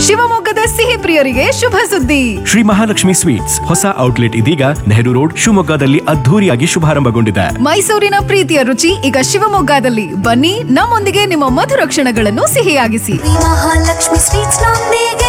ಶಿವಮೊಗ್ಗದ ಸಿಹಿ ಪ್ರಿಯರಿಗೆ ಶುಭ ಸುದ್ದಿ. ಶ್ರೀ ಮಹಾಲಕ್ಷ್ಮಿ ಸ್ವೀಟ್ಸ್ ಹೊಸ ಔಟ್ಲೆಟ್ ಇದೀಗ ನೆಹರು ರೋಡ್ ಶಿವಮೊಗ್ಗದಲ್ಲಿ ಅದ್ಧೂರಿಯಾಗಿ ಶುಭಾರಂಭಗೊಂಡಿದೆ. ಮೈಸೂರಿನ ಪ್ರೀತಿಯ ರುಚಿ ಈಗ ಶಿವಮೊಗ್ಗದಲ್ಲಿ. ಬನ್ನಿ, ನಮ್ಮೊಂದಿಗೆ ನಿಮ್ಮ ಮಧುರ ಕ್ಷಣಗಳನ್ನು ಸಿಹಿಯಾಗಿಸಿ. ಮಹಾಲಕ್ಷ್ಮಿ ಸ್ವೀಟ್ಸ್ ನೊಂದಿಗೆ.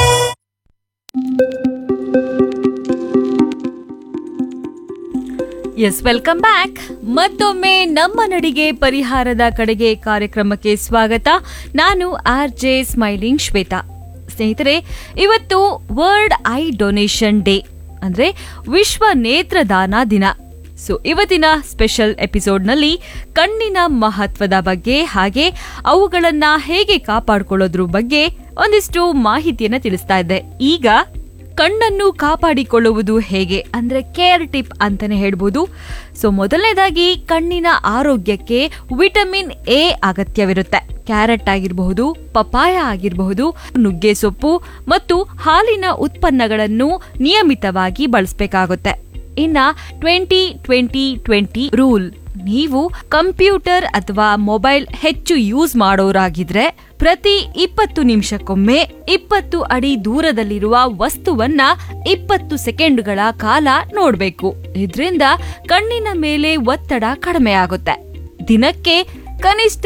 S, welcome back. ಮತ್ತೊಮ್ಮೆ ನಮ್ಮ ನಡಿಗೆ ಪರಿಹಾರದ ಕಡೆಗೆ ಕಾರ್ಯಕ್ರಮಕ್ಕೆ ಸ್ವಾಗತ. ನಾನು RJ ಸ್ಮೈಲಿಂಗ್ ಶ್ವೇತಾ. ಸ್ನೇಹಿತರೆ, ಇವತ್ತು ವರ್ಲ್ಡ್ ಐ ಡೊನೇಷನ್ ಡೇ, ಅಂದ್ರೆ ವಿಶ್ವ ನೇತ್ರದಾನ ದಿನ. ಸೊ ಇವತ್ತಿನ ಸ್ಪೆಷಲ್ ಎಪಿಸೋಡ್ನಲ್ಲಿ ಕಣ್ಣಿನ ಮಹತ್ವದ ಬಗ್ಗೆ ಹಾಗೆ ಅವುಗಳನ್ನ ಹೇಗೆ ಕಾಪಾಡಿಕೊಳ್ಳೋದ್ರ ಬಗ್ಗೆ ಒಂದಿಷ್ಟು ಮಾಹಿತಿಯನ್ನ ತಿಳಿಸ್ತಾ ಇದ್ದೆ. ಈಗ ಕಣ್ಣನ್ನು ಕಾಪಾಡಿಕೊಳ್ಳುವುದು ಹೇಗೆ ಅಂದ್ರೆ ಕೇರ್ ಟಿಪ್ ಅಂತಾನೆ ಹೇಳ್ಬೋದು. ಸೊ ಮೊದಲನೇದಾಗಿ ಕಣ್ಣಿನ ಆರೋಗ್ಯಕ್ಕೆ ವಿಟಮಿನ್ ಎ ಅಗತ್ಯವಿರುತ್ತೆ. ಕ್ಯಾರೆಟ್ ಆಗಿರಬಹುದು, ಪಪಾಯ ಆಗಿರಬಹುದು, ನುಗ್ಗೆ ಸೊಪ್ಪು ಮತ್ತು ಹಾಲಿನ ಉತ್ಪನ್ನಗಳನ್ನು ನಿಯಮಿತವಾಗಿ ಬಳಸಬೇಕಾಗುತ್ತೆ. ಇನ್ನ 20-20-20 ರೂಲ್. ನೀವು ಕಂಪ್ಯೂಟರ್ ಅಥವಾ ಮೊಬೈಲ್ ಹೆಚ್ಚು ಯೂಸ್ ಮಾಡೋರಾಗಿದ್ರೆ ಪ್ರತಿ 20 ನಿಮಿಷಕ್ಕೊಮ್ಮೆ 20 ಅಡಿ ದೂರದಲ್ಲಿರುವ ವಸ್ತುವನ್ನ 20 ಸೆಕೆಂಡ್ಗಳ ಕಾಲ ನೋಡ್ಬೇಕು. ಇದರಿಂದ ಕಣ್ಣಿನ ಮೇಲೆ ಒತ್ತಡ ಕಡಿಮೆ ಆಗುತ್ತೆ. ದಿನಕ್ಕೆ ಕನಿಷ್ಠ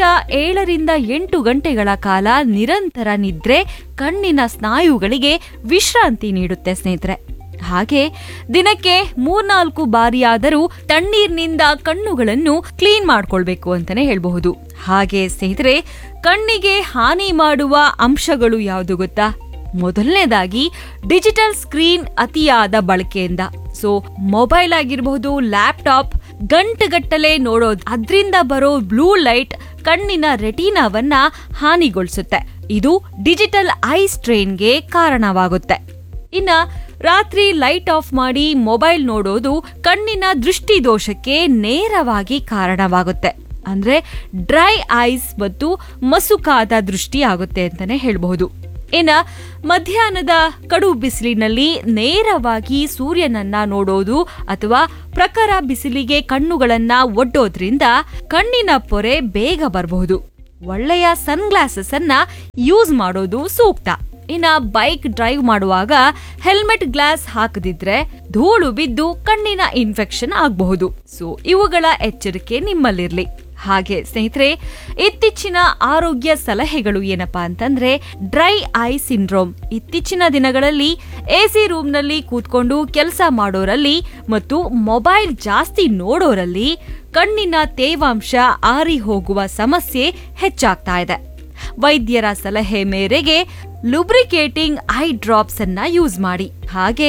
7-8 ಗಂಟೆಗಳ ಕಾಲ ನಿರಂತರ ನಿದ್ರೆ ಕಣ್ಣಿನ ಸ್ನಾಯುಗಳಿಗೆ ವಿಶ್ರಾಂತಿ ನೀಡುತ್ತೆ ಸ್ನೇಹಿತರೆ. ಹಾಗೆ ದಿನಕ್ಕೆ 3-4 ಬಾರಿಯಾದರೂ ತಣ್ಣೀರಿನಿಂದ ಕಣ್ಣುಗಳನ್ನು ಕ್ಲೀನ್ ಮಾಡ್ಕೊಳ್ಬೇಕು ಅಂತಾನೆ ಹೇಳ್ಬಹುದು. ಹಾಗೆ ಸ್ನೇಹಿತರೆ, ಕಣ್ಣಿಗೆ ಹಾನಿ ಮಾಡುವ ಅಂಶಗಳು ಯಾವುದು ಗೊತ್ತಾ? ಮೊದಲನೇದಾಗಿ ಡಿಜಿಟಲ್ ಸ್ಕ್ರೀನ್ ಅತಿಯಾದ ಬಳಕೆಯಿಂದ. ಸೊ ಮೊಬೈಲ್ ಆಗಿರಬಹುದು, ಲ್ಯಾಪ್ಟಾಪ್ ಗಂಟೆಗಟ್ಟಲೆ ನೋಡೋದು, ಅದರಿಂದ ಬರೋ ಬ್ಲೂ ಲೈಟ್ ಕಣ್ಣಿನ ರೆಟಿನಾವನ್ನ ಹಾನಿಗೊಳಿಸುತ್ತೆ. ಇದು ಡಿಜಿಟಲ್ ಐ ಸ್ಟ್ರೈನ್ಗೆ ಕಾರಣವಾಗುತ್ತೆ. ಇನ್ನ ರಾತ್ರಿ ಲೈಟ್ ಆಫ್ ಮಾಡಿ ಮೊಬೈಲ್ ನೋಡೋದು ಕಣ್ಣಿನ ದೃಷ್ಟಿ ದೋಷಕ್ಕೆ ನೇರವಾಗಿ ಕಾರಣವಾಗುತ್ತೆ. ಅಂದ್ರೆ ಡ್ರೈ ಐಸ್ ಮತ್ತು ಮಸುಕಾದ ದೃಷ್ಟಿ ಆಗುತ್ತೆ ಅಂತಾನೆ ಹೇಳ್ಬಹುದು. ಇನ್ನ ಮಧ್ಯಾಹ್ನದ ಕಡು ಬಿಸಿಲಿನಲ್ಲಿ ನೇರವಾಗಿ ಸೂರ್ಯನನ್ನ ನೋಡೋದು ಅಥವಾ ಪ್ರಖರ ಬಿಸಿಲಿಗೆ ಕಣ್ಣುಗಳನ್ನ ಒಡ್ಡೋದ್ರಿಂದ ಕಣ್ಣಿನ ಪೊರೆ ಬೇಗ ಬರಬಹುದು. ಒಳ್ಳೆಯ ಸನ್ ಗ್ಲಾಸಸ್ ಅನ್ನ ಯೂಸ್ ಮಾಡೋದು ಸೂಕ್ತ. ಇನ್ನ ಬೈಕ್ ಡ್ರೈವ್ ಮಾಡುವಾಗ ಹೆಲ್ಮೆಟ್ ಗ್ಲಾಸ್ ಹಾಕದಿದ್ರೆ ಧೂಳು ಬಿದ್ದು ಕಣ್ಣಿನ ಇನ್ಫೆಕ್ಷನ್ ಆಗಬಹುದು. ಸೊ ಇವುಗಳ ಎಚ್ಚರಿಕೆ ನಿಮ್ಮಲ್ಲಿರ್ಲಿ. ಹಾಗೆ ಸ್ನೇಹಿತರೆ, ಇತ್ತೀಚಿನ ಆರೋಗ್ಯ ಸಲಹೆಗಳು ಏನಪ್ಪಾ ಅಂತಂದ್ರೆ ಡ್ರೈ ಐ ಸಿಂಡ್ರೋಮ್. ಇತ್ತೀಚಿನ ದಿನಗಳಲ್ಲಿ AC ರೂಮ್ನಲ್ಲಿ ಕೂತ್ಕೊಂಡು ಕೆಲಸ ಮಾಡೋರಲ್ಲಿ ಮತ್ತು ಮೊಬೈಲ್ ಜಾಸ್ತಿ ನೋಡೋರಲ್ಲಿ ಕಣ್ಣಿನ ತೇವಾಂಶ ಆರಿ ಹೋಗುವ ಸಮಸ್ಯೆ ಹೆಚ್ಚಾಗ್ತಾ ಇದೆ. ವೈದ್ಯರ ಸಲಹೆ ಮೇರೆಗೆ ಲುಬ್ರಿಕೇಟಿಂಗ್ ಐ ಡ್ರಾಪ್ಸ್ ಅನ್ನ ಯೂಸ್ ಮಾಡಿ. ಹಾಗೆ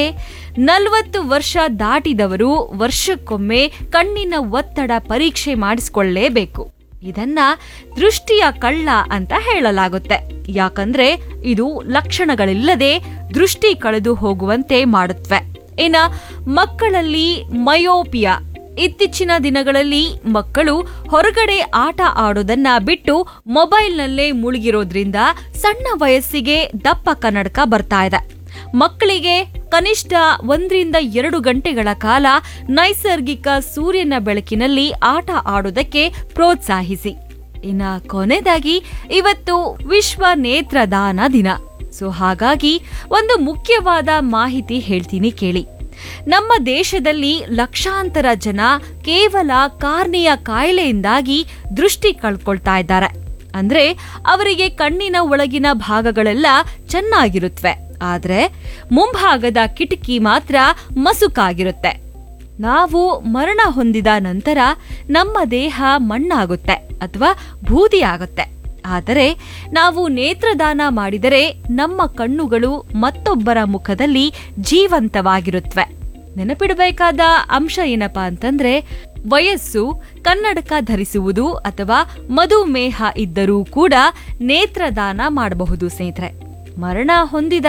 40 ವರ್ಷ ದಾಟಿದವರು ವರ್ಷಕ್ಕೊಮ್ಮೆ ಕಣ್ಣಿನ ಒತ್ತಡ ಪರೀಕ್ಷೆ ಮಾಡಿಸಿಕೊಳ್ಳಲೇಬೇಕು. ಇದನ್ನ ದೃಷ್ಟಿಯ ಕಳ್ಳ ಅಂತ ಹೇಳಲಾಗುತ್ತೆ. ಯಾಕಂದ್ರೆ ಇದು ಲಕ್ಷಣಗಳಿಲ್ಲದೆ ದೃಷ್ಟಿ ಕಳೆದು ಹೋಗುವಂತೆ ಮಾಡುತ್ತವೆ. ಇನ್ನ ಮಕ್ಕಳಲ್ಲಿ ಮಯೋಪಿಯಾ. ಇತ್ತೀಚಿನ ದಿನಗಳಲ್ಲಿ ಮಕ್ಕಳು ಹೊರಗಡೆ ಆಟ ಆಡೋದನ್ನ ಬಿಟ್ಟು ಮೊಬೈಲ್ನಲ್ಲೇ ಮುಳುಗಿರೋದ್ರಿಂದ ಸಣ್ಣ ವಯಸ್ಸಿಗೆ ದಪ್ಪ ಕನ್ನಡಕ ಬರ್ತಾ ಇದೆ. ಮಕ್ಕಳಿಗೆ ಕನಿಷ್ಠ 1-2 ಗಂಟೆಗಳ ಕಾಲ ನೈಸರ್ಗಿಕ ಸೂರ್ಯನ ಬೆಳಕಿನಲ್ಲಿ ಆಟ ಆಡೋದಕ್ಕೆ ಪ್ರೋತ್ಸಾಹಿಸಿ. ಇನ್ನ ಕೊನೆಯದಾಗಿ ಇವತ್ತು ವಿಶ್ವ ನೇತ್ರದಾನ ದಿನ. ಸೊ ಹಾಗಾಗಿ ಒಂದು ಮುಖ್ಯವಾದ ಮಾಹಿತಿ ಹೇಳ್ತೀನಿ ಕೇಳಿ. ನಮ್ಮ ದೇಶದಲ್ಲಿ ಲಕ್ಷಾಂತರ ಜನ ಕೇವಲ ಕಾರ್ನಿಯ ಕಾಯಿಲೆಯಿಂದಾಗಿ ದೃಷ್ಟಿ ಕಳ್ಕೊಳ್ತಾ ಇದ್ದಾರೆ. ಅಂದ್ರೆ ಅವರಿಗೆ ಕಣ್ಣಿನ ಒಳಗಿನ ಭಾಗಗಳೆಲ್ಲ ಚೆನ್ನಾಗಿರುತ್ತವೆ, ಆದ್ರೆ ಮುಂಭಾಗದ ಕಿಟಕಿ ಮಾತ್ರ ಮಸುಕಾಗಿರುತ್ತೆ. ನಾವು ಮರಣ ಹೊಂದಿದ ನಂತರ ನಮ್ಮ ದೇಹ ಮಣ್ಣಾಗುತ್ತೆ ಅಥವಾ ಬೂದಿ ಆಗುತ್ತೆ. ಆದರೆ ನಾವು ನೇತ್ರದಾನ ಮಾಡಿದರೆ ನಮ್ಮ ಕಣ್ಣುಗಳು ಮತ್ತೊಬ್ಬರ ಮುಖದಲ್ಲಿ ಜೀವಂತವಾಗಿರುತ್ತವೆ. ನೆನಪಿಡಬೇಕಾದ ಅಂಶ ಏನಪ್ಪಾ ಅಂತಂದ್ರೆ ವಯಸ್ಸು, ಕನ್ನಡಕ ಧರಿಸುವುದು ಅಥವಾ ಮಧುಮೇಹ ಇದ್ದರೂ ಕೂಡ ನೇತ್ರದಾನ ಮಾಡಬಹುದು ಸ್ನೇಹಿತರೆ. ಮರಣ ಹೊಂದಿದ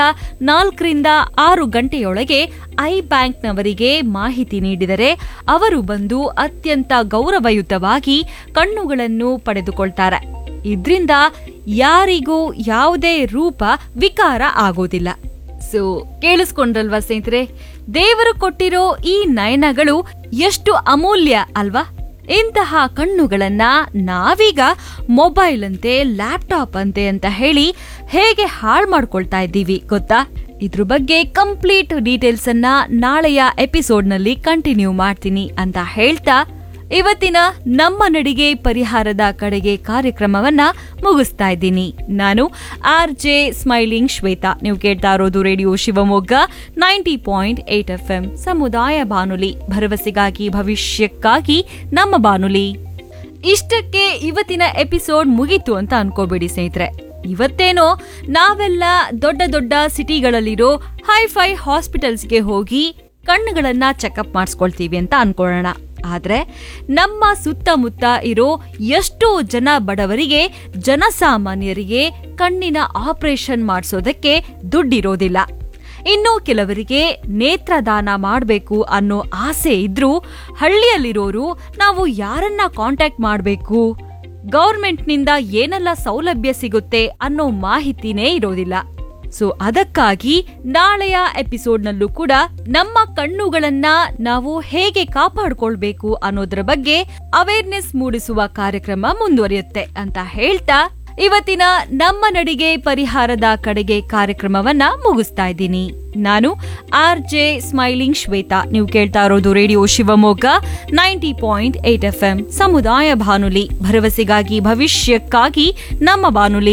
4-6 ಗಂಟೆಯೊಳಗೆ ಐ ಬ್ಯಾಂಕ್ನವರಿಗೆ ಮಾಹಿತಿ ನೀಡಿದರೆ ಅವರು ಬಂದು ಅತ್ಯಂತ ಗೌರವಯುತವಾಗಿ ಕಣ್ಣುಗಳನ್ನು ಪಡೆದುಕೊಳ್ತಾರೆ. ಇದ್ರಿಂದ ಯಾರಿಗೂ ಯಾವುದೇ ರೂಪ ವಿಕಾರ ಆಗೋದಿಲ್ಲ. ಸೊ ಕೇಳಿಸ್ಕೊಂಡ್ರಲ್ವಾ ಸ್ನೇಹಿತರೆ, ದೇವರು ಕೊಟ್ಟಿರೋ ಈ ನಯನಗಳು ಎಷ್ಟು ಅಮೂಲ್ಯ ಅಲ್ವಾ? ಇಂತಹ ಕಣ್ಣುಗಳನ್ನ ನಾವೀಗ ಮೊಬೈಲ್ ಅಂತೆ ಲ್ಯಾಪ್ಟಾಪ್ ಅಂತೆ ಅಂತ ಹೇಳಿ ಹೇಗೆ ಹಾಳು ಮಾಡ್ಕೊಳ್ತಾ ಇದ್ದೀವಿ ಗೊತ್ತಾ? ಇದ್ರ ಬಗ್ಗೆ ಕಂಪ್ಲೀಟ್ ಡೀಟೇಲ್ಸ್ ಅನ್ನ ನಾಳೆಯ ಎಪಿಸೋಡ್ನಲ್ಲಿ ಕಂಟಿನ್ಯೂ ಮಾಡ್ತೀನಿ ಅಂತ ಹೇಳ್ತಾ ಇವತ್ತಿನ ನಮ್ಮ ನಡಿಗೆ ಪರಿಹಾರದ ಕಡೆಗೆ ಕಾರ್ಯಕ್ರಮವನ್ನ ಮುಗಿಸ್ತಾ ಇದ್ದೀನಿ. ನಾನು RJ ಸ್ಮೈಲಿಂಗ್ ಶ್ವೇತಾ. ನೀವು ಕೇಳ್ತಾ ಇರೋದು ರೇಡಿಯೋ ಶಿವಮೊಗ್ಗ 90.8 FM ಸಮುದಾಯ ಬಾನುಲಿ, ಭರವಸೆಗಾಗಿ ಭವಿಷ್ಯಕ್ಕಾಗಿ ನಮ್ಮ ಬಾನುಲಿ. ಇಷ್ಟಕ್ಕೆ ಇವತ್ತಿನ ಎಪಿಸೋಡ್ ಮುಗೀತು ಅಂತ ಅನ್ಕೋಬೇಡಿ ಸ್ನೇಹಿತರೆ. ಇವತ್ತೇನೋ ನಾವೆಲ್ಲ ದೊಡ್ಡ ದೊಡ್ಡ ಸಿಟಿಗಳಲ್ಲಿರೋ ಹೈಫೈ ಹಾಸ್ಪಿಟಲ್ಸ್ಗೆ ಹೋಗಿ ಕಣ್ಣುಗಳನ್ನ ಚೆಕಪ್ ಮಾಡಿಸ್ಕೊಳ್ತೀವಿ ಅಂತ ಅನ್ಕೊಳ್ಳೋಣ. ಆದ್ರೆ ನಮ್ಮ ಸುತ್ತಮುತ್ತ ಇರೋ ಎಷ್ಟೋ ಜನ ಬಡವರಿಗೆ, ಜನಸಾಮಾನ್ಯರಿಗೆ ಕಣ್ಣಿನ ಆಪರೇಷನ್ ಮಾಡಿಸೋದಕ್ಕೆ ದುಡ್ಡಿರೋದಿಲ್ಲ. ಇನ್ನು ಕೆಲವರಿಗೆ ನೇತ್ರದಾನ ಮಾಡಬೇಕು ಅನ್ನೋ ಆಸೆ ಇದ್ರೂ ಹಳ್ಳಿಯಲ್ಲಿರೋರು ನಾವು ಯಾರನ್ನ ಕಾಂಟ್ಯಾಕ್ಟ್ ಮಾಡಬೇಕು, ಗೌರ್ಮೆಂಟ್ನಿಂದ ಏನೆಲ್ಲ ಸೌಲಭ್ಯ ಸಿಗುತ್ತೆ ಅನ್ನೋ ಮಾಹಿತಿನೇ ಇರೋದಿಲ್ಲ. ಸೊ ಅದಕ್ಕಾಗಿ ನಾಳೆಯ ಎಪಿಸೋಡ್ನಲ್ಲೂ ಕೂಡ ನಮ್ಮ ಕಣ್ಣುಗಳನ್ನ ನಾವು ಹೇಗೆ ಕಾಪಾಡ್ಕೊಳ್ಬೇಕು ಅನ್ನೋದ್ರ ಬಗ್ಗೆ ಅವೇರ್ನೆಸ್ ಮೂಡಿಸುವ ಕಾರ್ಯಕ್ರಮ ಮುಂದುವರಿಯುತ್ತೆ ಅಂತ ಹೇಳ್ತಾ ಇವತ್ತಿನ ನಮ್ಮ ನಡಿಗೆ ಪರಿಹಾರದ ಕಡೆಗೆ ಕಾರ್ಯಕ್ರಮವನ್ನ ಮುಗಿಸ್ತಾ ಇದ್ದೀನಿ. ನಾನು RJ ಸ್ಮೈಲಿಂಗ್ ಶ್ವೇತಾ. ನೀವು ಕೇಳ್ತಾ ಇರೋದು ರೇಡಿಯೋ ಶಿವಮೊಗ್ಗ 90.8 FM ಸಮುದಾಯ ಬಾನುಲಿ, ಭರವಸೆಗಾಗಿ ಭವಿಷ್ಯಕ್ಕಾಗಿ ನಮ್ಮ ಬಾನುಲಿ.